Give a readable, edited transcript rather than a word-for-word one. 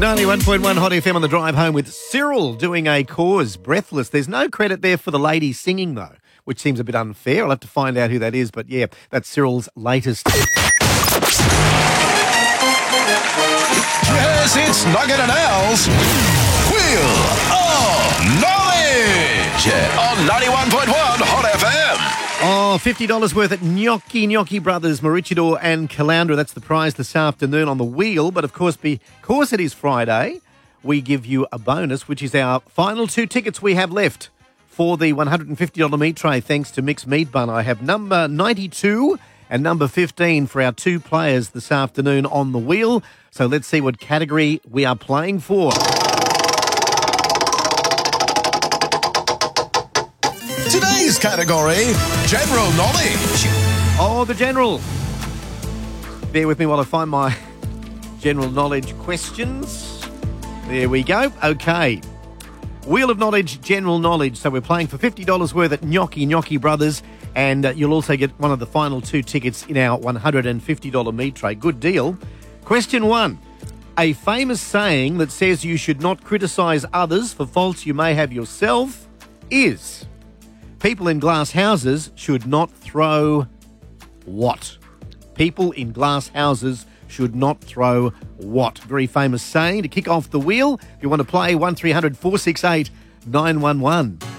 91.1 Hot FM on the drive home with Cyril doing a Cause, Breathless. There's no credit there for the lady singing, though, which seems a bit unfair. I'll have to find out who that is. But, yeah, that's Cyril's latest. Yes, it's Nugget and Al's Wheel of Knowledge on 91.1 Hot FM. Oh, $50 worth at Gnocchi Brothers, Maroochydore and Caloundra. That's the prize this afternoon on the wheel. But, of course, because it is Friday, we give you a bonus, which is our final 2 tickets we have left for the $150 meat tray, thanks to Mixed Meat Bun. I have number 92 and number 15 for our 2 players this afternoon on the wheel. So let's see what category we are playing for. Today's category, General Knowledge. Oh, the general. Bear with me while I find my general knowledge questions. There we go. Okay. Wheel of Knowledge, General Knowledge. So we're playing for $50 worth at Gnocchi Brothers, and you'll also get one of the final 2 tickets in our $150 meat tray. Good deal. Question 1. A famous saying that says you should not criticise others for faults you may have yourself is... People in glass houses should not throw what? People in glass houses should not throw what? Very famous saying. To kick off the wheel, if you want to play, 1300 468 911.